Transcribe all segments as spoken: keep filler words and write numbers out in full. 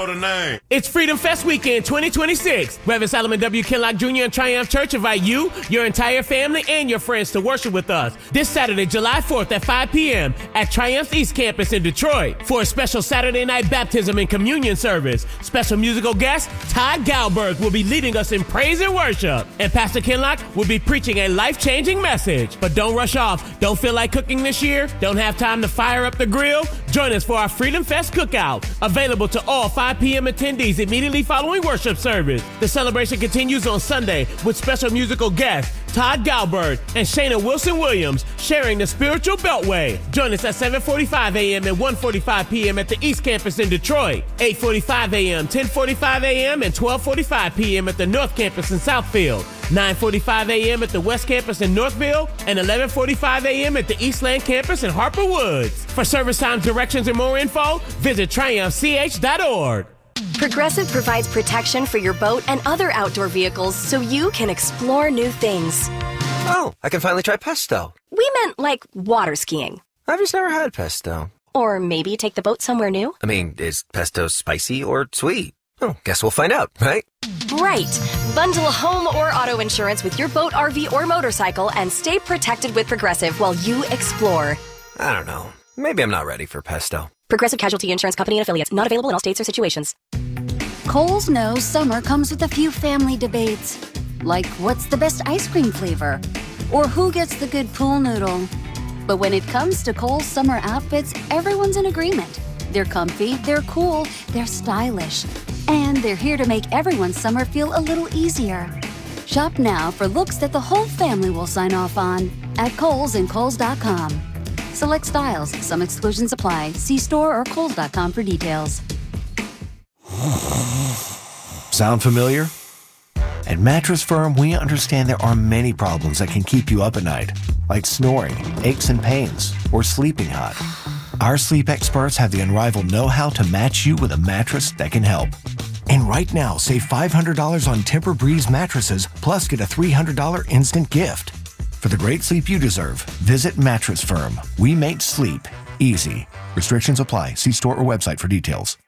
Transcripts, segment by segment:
know the name. It's Freedom Fest Weekend twenty twenty-six. Reverend Solomon W. Kinlock Junior and Triumph Church invite you, your entire family, and your friends to worship with us this Saturday, July fourth at five p.m. at Triumph's East Campus in Detroit for a special Saturday night baptism and communion service. Special musical guest, Todd Galberg, will be leading us in praise and worship. And Pastor Kinlock will be preaching a life-changing message. But don't rush off. Don't feel like cooking this year? Don't have time to fire up the grill? Join us for our Freedom Fest Cookout, available to all five p.m. attendees immediately following worship service. The celebration continues on Sunday with special musical guests Todd Galberg and Shayna Wilson-Williams sharing the spiritual beltway. Join us at seven forty-five a.m. and one forty-five p.m. at the East Campus in Detroit, eight forty-five a.m., ten forty-five a.m., and twelve forty-five p.m. at the North Campus in Southfield, nine forty-five a.m. at the West Campus in Northville, and eleven forty-five a.m. at the Eastland Campus in Harper Woods. For service times, directions, and more info, visit triumph c h dot org. Progressive provides protection for your boat and other outdoor vehicles so you can explore new things. Oh, I can finally try pesto. We meant like water skiing. I've just never had pesto. Or maybe take the boat somewhere new. I mean, is pesto spicy or sweet? Oh, guess we'll find out, right? Right. Bundle home or auto insurance with your boat, R V, or motorcycle and stay protected with Progressive while you explore. I don't know. Maybe I'm not ready for pesto. Progressive Casualty Insurance Company and Affiliates. Not available in all states or situations. Kohl's knows summer comes with a few family debates. Like, what's the best ice cream flavor? Or who gets the good pool noodle? But when it comes to Kohl's summer outfits, everyone's in agreement. They're comfy, they're cool, they're stylish. And they're here to make everyone's summer feel a little easier. Shop now for looks that the whole family will sign off on at Kohl's and Kohl's dot com. Select styles. Some exclusions apply. See store or Kohl's dot com for details. Sound familiar? At Mattress Firm, we understand there are many problems that can keep you up at night, like snoring, aches and pains, or sleeping hot. Our sleep experts have the unrivaled know-how to match you with a mattress that can help. And right now, save five hundred dollars on Tempur-Breeze mattresses, plus get a three hundred dollars instant gift. For the great sleep you deserve, visit Mattress Firm. We make sleep easy. Restrictions apply. See store or website for details.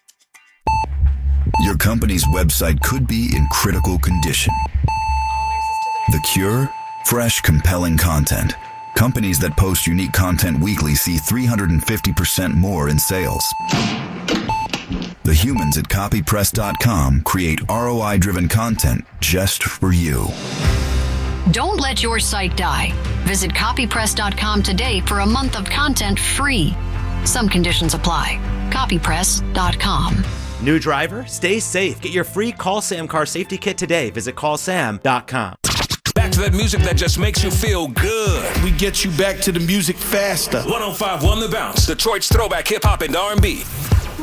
Your company's website could be in critical condition. The cure? Fresh, compelling content. Companies that post unique content weekly see three hundred fifty percent more in sales. The humans at copy press dot com create R O I-driven content just for you. Don't let your site die. Visit copy press dot com today for a month of content free. Some conditions apply. copy press dot com. New driver, stay safe. Get your free Call Sam car safety kit today. Visit call sam dot com. Back to that music that just makes you feel good. We get you back to the music faster. one oh five one The Bounce, Detroit's throwback hip hop and R and B.